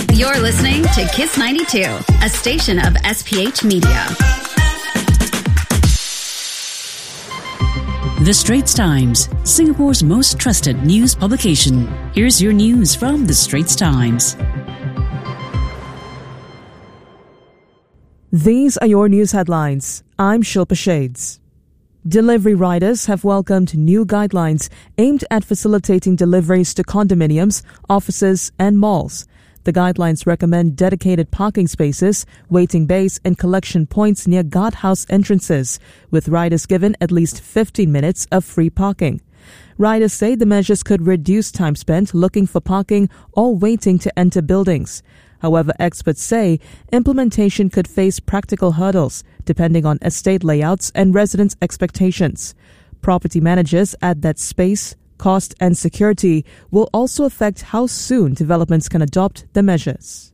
You're listening to Kiss 92, a station of SPH Media. The Straits Times, Singapore's most trusted news publication. Here's your news from The Straits Times. These are your news headlines. I'm Shilpa Shades. Delivery riders have welcomed new guidelines aimed at facilitating deliveries to condominiums, offices, and malls. The guidelines recommend dedicated parking spaces, waiting bays, and collection points near guardhouse entrances, with riders given at least 15 minutes of free parking. Riders say the measures could reduce time spent looking for parking or waiting to enter buildings. However, experts say implementation could face practical hurdles, depending on estate layouts and residents' expectations. Property managers add that space, cost, and security will also affect how soon developments can adopt the measures.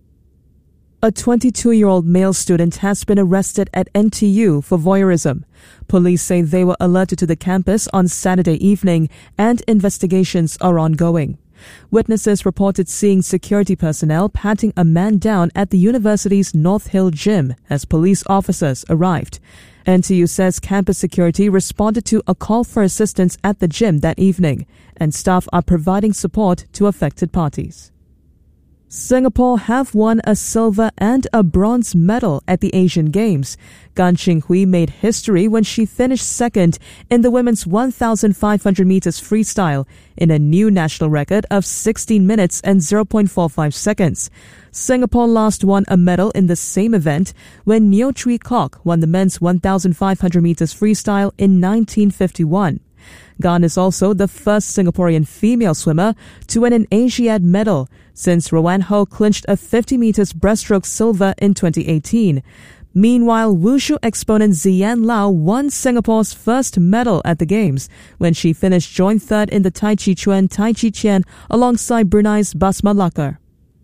A 22-year-old male student has been arrested at NTU for voyeurism. Police say they were alerted to the campus on Saturday evening and investigations are ongoing. Witnesses reported seeing security personnel patting a man down at the university's North Hill gym as police officers arrived. NTU says campus security responded to a call for assistance at the gym that evening, and staff are providing support to affected parties. Singapore have won a silver and a bronze medal at the Asian Games. Gan Qinghui made history when she finished second in the women's 1,500 meters freestyle in a new national record of 16 minutes and 0.45 seconds. Singapore last won a medal in the same event when Neo Chui Kok won the men's 1,500 meters freestyle in 1951. Gan is also the first Singaporean female swimmer to win an Asiad medal since Rowan Ho clinched a 50 meters breaststroke silver in 2018. Meanwhile, wushu exponent Ziyan Lau won Singapore's first medal at the Games when she finished joint third in the Tai Chi Chuan Tai Chi Qian alongside Brunei's Basma Lakar.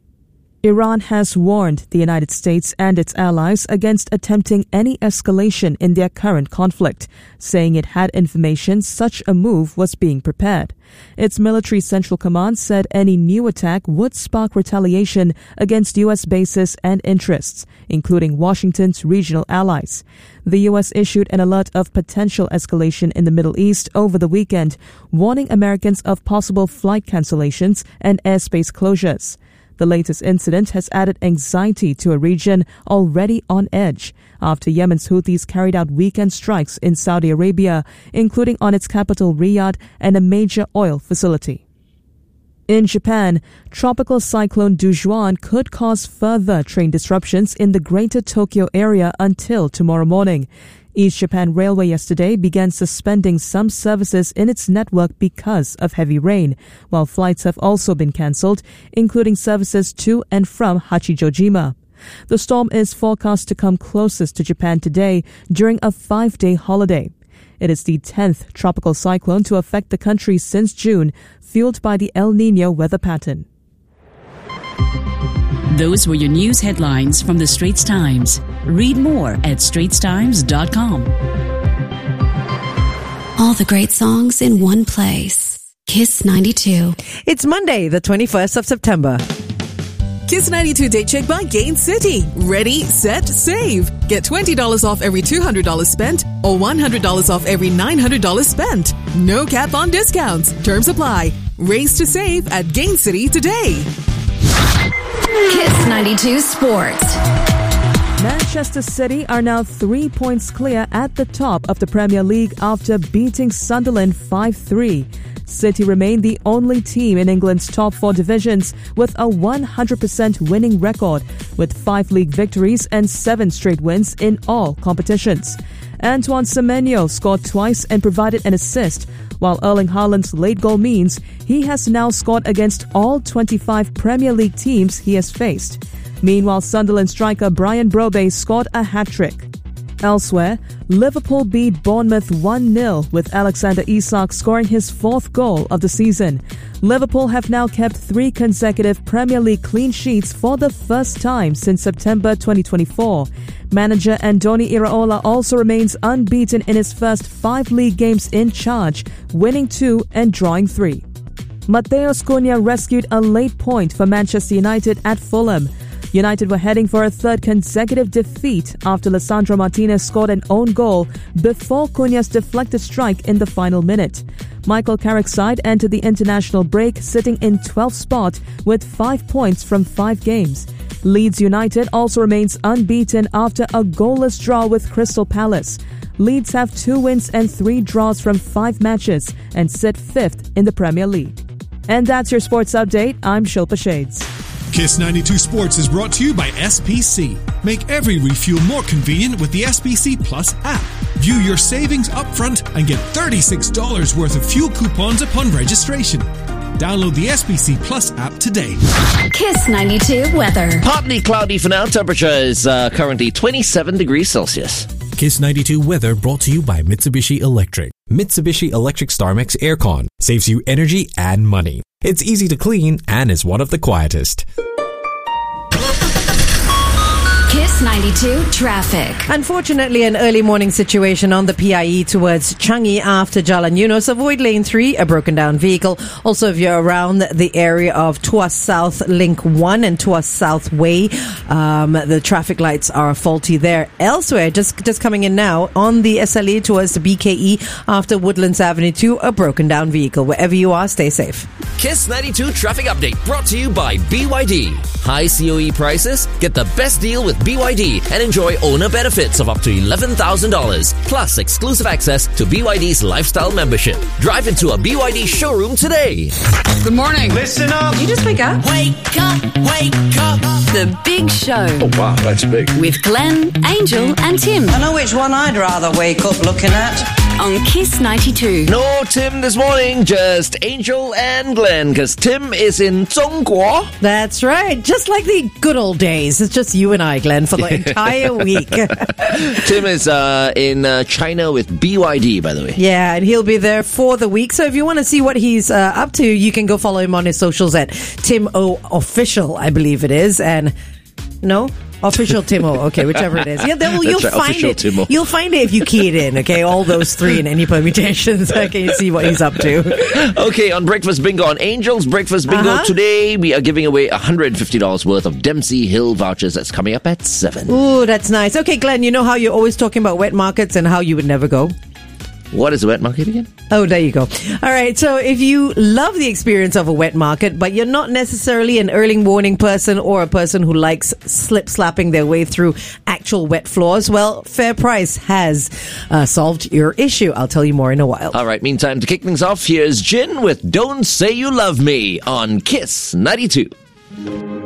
Iran has warned the United States and its allies against attempting any escalation in their current conflict, saying it had information such a move was being prepared. Its military central command said any new attack would spark retaliation against U.S. bases and interests, including Washington's regional allies. The U.S. issued an alert of potential escalation in the Middle East over the weekend, warning Americans of possible flight cancellations and airspace closures. The latest incident has added anxiety to a region already on edge after Yemen's Houthis carried out weekend strikes in Saudi Arabia, including on its capital Riyadh and a major oil facility. In Japan, tropical cyclone Dujuan could cause further train disruptions in the greater Tokyo area until tomorrow morning. East Japan Railway yesterday began suspending some services in its network because of heavy rain, while flights have also been cancelled, including services to and from Hachijojima. The storm is forecast to come closest to Japan today during a 5-day holiday. It is the 10th tropical cyclone to affect the country since June, fueled by the El Niño weather pattern. Those were your news headlines from The Straits Times. Read more at straitstimes.com. All the great songs in one place. Kiss 92. It's Monday, the 21st of September. Kiss 92 Date Check by Gain City. Ready, set, save. Get $20 off every $200 spent or $100 off every $900 spent. No cap on discounts. Terms apply. Race to save at Gain City today. Kiss 92 Sports. Manchester City are now 3 points clear at the top of the Premier League after beating Sunderland 5-3. City remain the only team in England's top 4 divisions with a 100% winning record, with 5 league victories and 7 straight wins in all competitions. Antoine Semenyo scored twice and provided an assist, while Erling Haaland's late goal means he has now scored against all 25 Premier League teams he has faced. Meanwhile, Sunderland striker Brian Brobbey scored a hat-trick. Elsewhere, Liverpool beat Bournemouth 1-0 with Alexander Isak scoring his 4th goal of the season. Liverpool have now kept 3 consecutive Premier League clean sheets for the first time since September 2024. Manager Andoni Iraola also remains unbeaten in his first 5 league games in charge, winning 2 and drawing 3. Mateus Cunha rescued a late point for Manchester United at Fulham. United were heading for a third consecutive defeat after Lisandro Martinez scored an own goal before Cunha's deflected strike in the final minute. Michael Carrick's side entered the international break sitting in 12th spot with 5 points from 5 games. Leeds United also remains unbeaten after a goalless draw with Crystal Palace. Leeds have 2 wins and 3 draws from 5 matches and sit 5th in the Premier League. And that's your sports update. I'm Shilpa Shades. Kiss 92 Sports is brought to you by SPC. Make every refuel more convenient with the SPC Plus app. View your savings upfront and get $36 worth of fuel coupons upon registration. Download the SPC Plus app today. Kiss 92 weather. Partly cloudy for now. Temperature is currently 27 degrees Celsius. Kiss 92 weather brought to you by Mitsubishi Electric. Mitsubishi Electric StarMax Aircon saves you energy and money. It's easy to clean and is one of the quietest. Kiss 92 traffic. Unfortunately, an early morning situation on the PIE towards Changi after Jalan Yunus. Avoid lane 3, a broken down vehicle. Also, if you're around the area of Tuas South Link 1 and Tuas South Way, the traffic lights are faulty there. Elsewhere, just coming in now, on the SLE towards the BKE after Woodlands Avenue 2, a broken down vehicle. Wherever you are, stay safe. Kiss 92 traffic update brought to you by BYD. High COE prices? Get the best deal with BYD and enjoy owner benefits of up to $11,000 plus exclusive access to BYD's lifestyle membership. Drive into a BYD showroom today. Good morning. Listen up. Did you just wake up? Wake up, wake up. The Big Show. Oh wow, that's big. With Glenn, Angel and Tim. I know which one I'd rather wake up looking at. On Kiss 92. No Tim this morning, just Angel and Glenn, because Tim is in Zhongguo. That's right. Just like the good old days. It's just you and I, Glenn, for the entire week. Tim is in China with BYD, by the way. Yeah, and he'll be there for the week. So if you want to see what he's up to, you can go follow him on his socials at Tim O Official, I believe it is. And no? Official Timo, okay, whichever it is. Yeah, you'll right, find it. Timo. You'll find it if you key it in, okay? All those 3 in any permutations. Okay, you see what he's up to. Okay, on Breakfast Bingo, on Angel's Breakfast Bingo today, we are giving away $150 worth of Dempsey Hill vouchers. That's coming up at 7. Ooh, that's nice. Okay, Glenn, you know how you're always talking about wet markets and how you would never go? What is a wet market again? Oh, there you go. All right. So if you love the experience of a wet market, but you're not necessarily an early morning person or a person who likes slap-slapping their way through actual wet floors, well, Fair Price has solved your issue. I'll tell you more in a while. All right. Meantime, to kick things off, here's Jin with Don't Say You Love Me on Kiss 92.